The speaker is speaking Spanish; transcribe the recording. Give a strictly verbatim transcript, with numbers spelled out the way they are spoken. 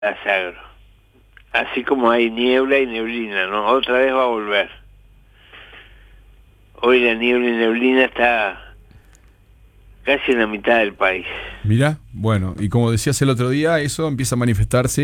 las agro. Así como hay niebla y neblina, ¿no? Otra vez va a volver. Hoy la niebla y neblina está casi en la mitad del país. Mirá, bueno, y como decías el otro día, eso empieza a manifestarse